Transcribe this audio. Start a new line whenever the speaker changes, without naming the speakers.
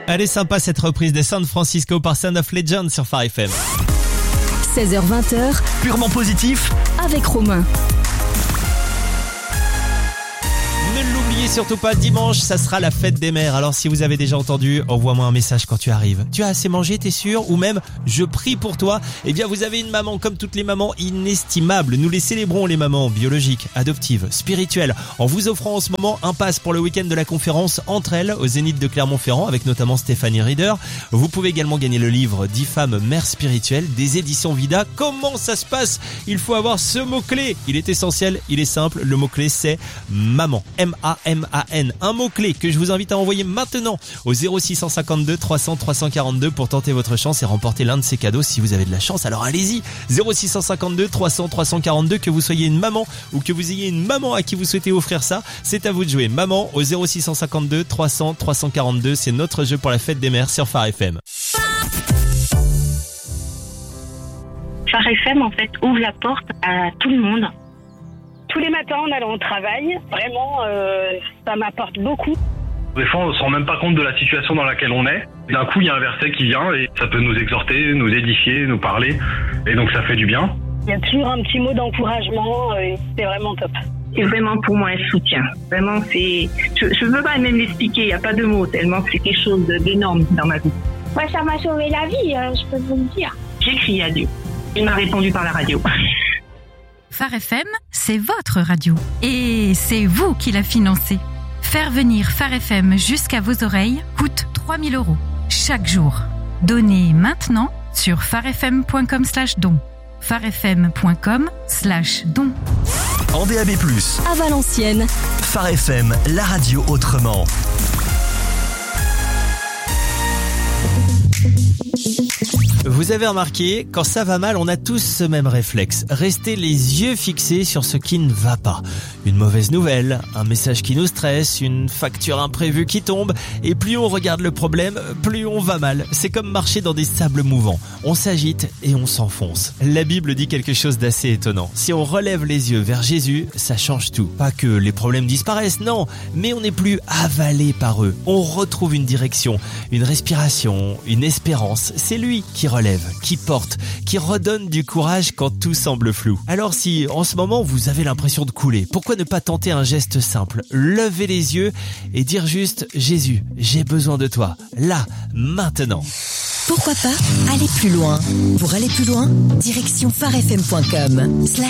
Elle est sympa cette reprise des San Francisco par Sound of Legend sur Phare FM.
16h20,
Purement positif.
avec Romain.
Ne l'oubliez surtout pas, dimanche, ça sera la fête des mères. Alors si vous avez déjà entendu, envoie-moi un message quand tu arrives. Tu as assez mangé, t'es sûr? Ou même, je prie pour toi. Eh bien, vous avez une maman, comme toutes les mamans, inestimable. Nous les célébrons, les mamans biologiques, adoptives, spirituelles, en vous offrant en ce moment un pass pour le week-end de la conférence Entre elles au Zénith de Clermont-Ferrand, avec notamment Stéphanie Rieder. Vous pouvez également gagner le livre 10 femmes mères spirituelles des éditions Vida. Comment ça se passe? Il faut avoir ce mot-clé. Il est essentiel, il est simple. Le mot-clé, c'est maman. M-A-M-A-N. Un mot-clé que je vous invite à envoyer maintenant au 0652 300 342 pour tenter votre chance et remporter l'un de ces cadeaux si vous avez de la chance. Alors allez-y, 0652 300 342, que vous soyez une maman ou que vous ayez une maman à qui vous souhaitez offrir ça, c'est à vous de jouer. Maman au 0652 300 342, c'est notre jeu pour la fête des mères sur Phare FM.
Phare FM, en fait, ouvre la porte à tout le monde.
Tous les matins en allant au travail, vraiment, ça m'apporte beaucoup.
Des fois, on ne se rend même pas compte de la situation dans laquelle on est. D'un coup, il y a un verset qui vient et ça peut nous exhorter, nous édifier, nous parler. Et donc, ça fait du bien.
Il y a toujours un petit mot d'encouragement et c'est vraiment top.
C'est vraiment pour moi un soutien. Vraiment, c'est... Je ne peux pas même l'expliquer, il n'y a pas de mots, tellement c'est quelque chose d'énorme dans ma vie.
Ouais, ça m'a sauvé la vie, je peux vous le dire.
J'ai crié à Dieu. Il m'a répondu par la radio.
Phare FM, c'est votre radio. Et c'est vous qui la financez. Faire venir Phare FM jusqu'à vos oreilles coûte 3 000 € chaque jour. Donnez maintenant sur pharefm.com/don. pharefm.com/don.
En DAB+,
À Valenciennes,
Phare FM, la radio autrement.
Vous avez remarqué, quand ça va mal, on a tous ce même réflexe. Rester les yeux fixés sur ce qui ne va pas. Une mauvaise nouvelle, un message qui nous stresse, une facture imprévue qui tombe. Et plus on regarde le problème, plus on va mal. C'est comme marcher dans des sables mouvants. On s'agite et on s'enfonce. La Bible dit quelque chose d'assez étonnant. Si on relève les yeux vers Jésus, ça change tout. Pas que les problèmes disparaissent, non. Mais on n'est plus avalé par eux. On retrouve une direction, une respiration, une espérance. C'est lui qui relève, qui porte, qui redonne du courage quand tout semble flou. Alors si, en ce moment, vous avez l'impression de couler, pourquoi ne pas tenter un geste simple? Lever les yeux et dire juste « Jésus, j'ai besoin de toi, là, maintenant ».
pourquoi pas aller plus loin? Pour aller plus loin, direction pharefm.com/